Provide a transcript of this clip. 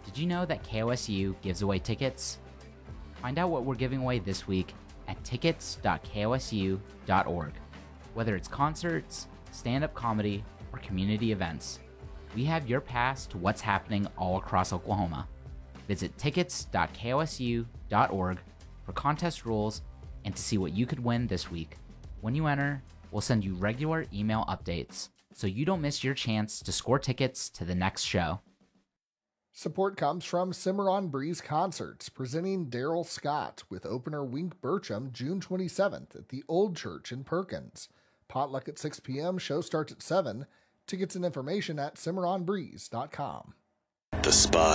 Did you know that KOSU gives away tickets? Find out what we're giving away this week at tickets.kosu.org. Whether it's concerts, stand-up comedy, or community events, we have your pass to what's happening all across Oklahoma. Visit tickets.kosu.org for contest rules and to see what you could win this week. When you enter, we'll send you regular email updates so you don't miss your chance to score tickets to the next show. Support comes from Cimarron Breeze Concerts, presenting Daryl Scott with opener Wink Burcham June 27th at the Old Church in Perkins. Potluck at 6 p.m., show starts at 7. Tickets and information at cimarronbreeze.com. The Spy.